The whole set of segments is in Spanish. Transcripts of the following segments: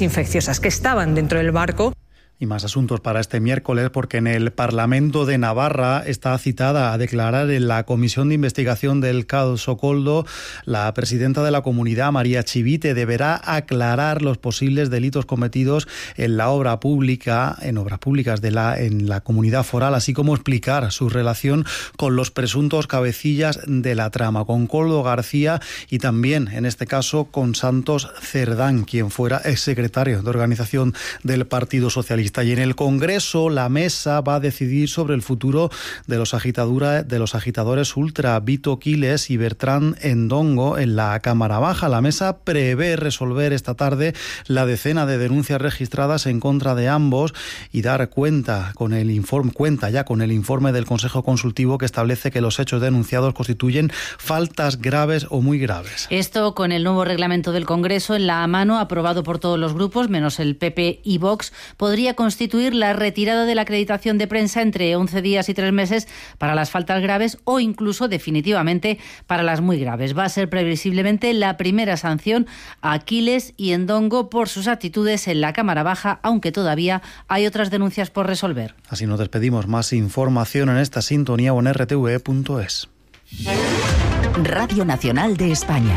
infecciosas que estaban dentro del barco. Y más asuntos para este miércoles, porque en el Parlamento de Navarra está citada a declarar en la Comisión de Investigación del caso Koldo. La presidenta de la comunidad, María Chivite, deberá aclarar los posibles delitos cometidos en la obras públicas en la comunidad foral, así como explicar su relación con los presuntos cabecillas de la trama, con Koldo García y también, en este caso, con Santos Cerdán, quien fuera exsecretario de organización del Partido Socialista. Y en el Congreso la mesa va a decidir sobre el futuro de los agitadores ultra Vito Quiles y Bertrán Endongo en la Cámara Baja. La mesa prevé resolver esta tarde la decena de denuncias registradas en contra de ambos y dar cuenta ya con el informe del Consejo Consultivo que establece que los hechos denunciados constituyen faltas graves o muy graves. Esto con el nuevo reglamento del Congreso en la mano, aprobado por todos los grupos, menos el PP y Vox, podría constituir la retirada de la acreditación de prensa entre 11 días y 3 meses para las faltas graves o incluso definitivamente para las muy graves. Va a ser previsiblemente la primera sanción a Quiles y Endongo por sus actitudes en la Cámara Baja, aunque todavía hay otras denuncias por resolver. Así nos despedimos. Más información en esta sintonía o en rtve.es. Radio Nacional de España.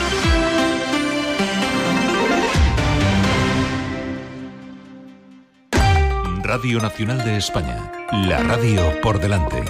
Radio Nacional de España, la radio por delante.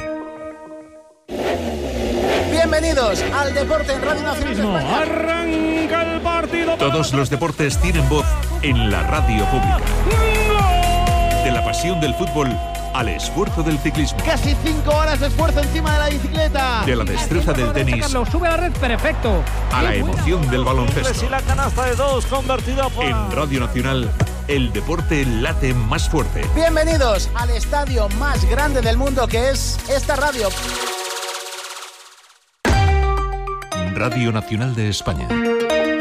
Bienvenidos al deporte en Radio Nacional de España. Arranca el partido. Todos los deportes tienen voz en la radio pública. De la pasión del fútbol al esfuerzo del ciclismo. Casi 5 horas de esfuerzo encima de la bicicleta. De la destreza del tenis. Lo sube a la red, perfecto. A la emoción del baloncesto. Y la canasta de 2 convertida por... En Radio Nacional, el deporte late más fuerte. Bienvenidos al estadio más grande del mundo, que es esta radio. Radio Nacional de España.